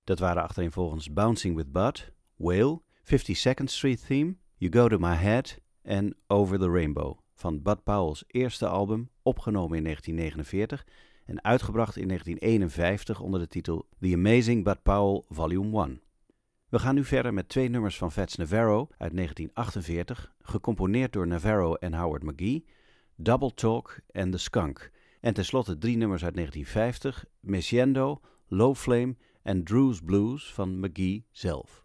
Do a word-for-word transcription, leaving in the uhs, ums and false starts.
Dat waren achtereenvolgens Bouncing with Bud, Whale, fifty-second Street Theme, You Go to My Head en Over the Rainbow van Bud Powell's eerste album, opgenomen in negentien negenenveertig en uitgebracht in negentien eenenvijftig onder de titel The Amazing Bud Powell Volume one. We gaan nu verder met twee nummers van Fats Navarro uit negentien achtenveertig, gecomponeerd door Navarro en Howard McGhee, Double Talk en The Skunk. En tenslotte drie nummers uit negentien vijftig, Mesiendo, Low Flame en Drew's Blues van McGhee zelf.